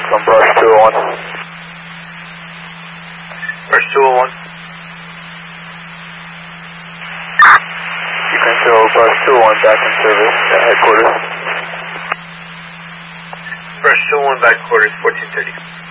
from Brush 201. Brush 201. You can show Brush 201 back in service at headquarters. Brush 201 back quarters, 1430.